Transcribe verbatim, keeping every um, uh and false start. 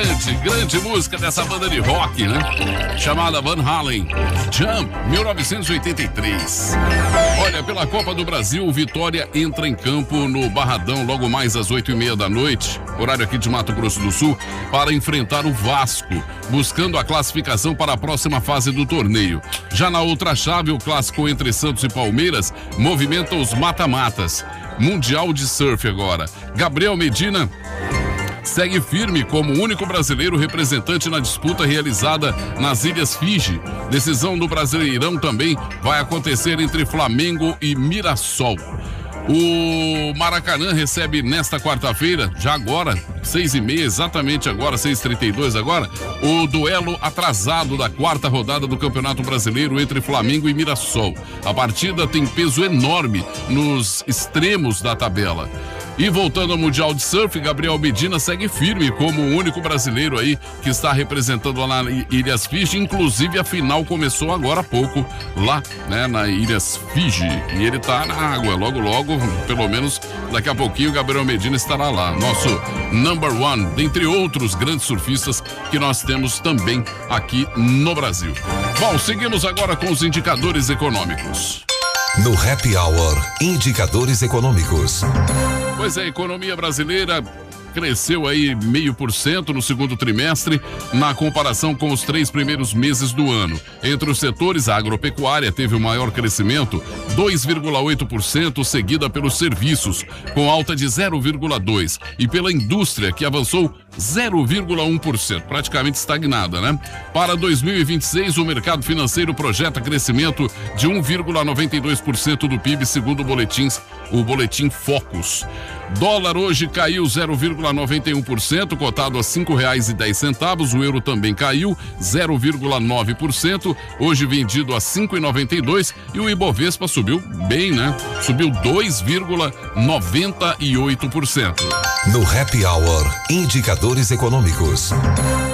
grande, grande música dessa banda de rock, né? Chamada Van Halen, Jump, mil novecentos e oitenta e três. Olha, pela Copa do Brasil, o Vitória entra em campo no Barradão logo mais às oito e meia da noite, horário aqui de Mato Grosso do Sul, para enfrentar o Vasco, buscando a classificação para a próxima fase do torneio. Já na outra chave, o clássico entre Santos e Palmeiras movimenta os mata-matas. Mundial de Surf agora. Gabriel Medina segue firme como o único brasileiro representante na disputa realizada nas Ilhas Fiji. Decisão do Brasileirão também vai acontecer entre Flamengo e Mirassol. O Maracanã recebe nesta quarta-feira, já agora, seis e meia, exatamente agora, seis e trinta e dois agora, o duelo atrasado da quarta rodada do Campeonato Brasileiro entre Flamengo e Mirassol. A partida tem peso enorme nos extremos da tabela. E voltando ao Mundial de Surf, Gabriel Medina segue firme como o único brasileiro aí que está representando lá na Ilhas Fiji. Inclusive a final começou agora há pouco lá, né, na Ilhas Fiji. E ele tá na água, logo logo, pelo menos daqui a pouquinho o Gabriel Medina estará lá. Nosso number one, dentre outros grandes surfistas que nós temos também aqui no Brasil. Bom, seguimos agora com os indicadores econômicos. No Happy Hour, indicadores econômicos. Pois é, a economia brasileira cresceu aí meio por cento no segundo trimestre na comparação com os três primeiros meses do ano. Entre os setores, a agropecuária teve o maior crescimento, dois vírgula oito por cento, seguida pelos serviços, com alta de zero vírgula dois por cento, e pela indústria, que avançou zero vírgula um por cento, praticamente estagnada, né? Para dois mil e vinte e seis, o mercado financeiro projeta crescimento de um vírgula noventa e dois por cento do P I B, segundo o boletim, o boletim Focus. Dólar hoje caiu zero vírgula noventa e um por cento, cotado a cinco reais e dez centavos. O euro também caiu zero vírgula nove por cento, hoje vendido a cinco reais e noventa e dois centavos. E o Ibovespa subiu bem, né? Subiu dois vírgula noventa e oito por cento. No Happy Hour, indicadores econômicos.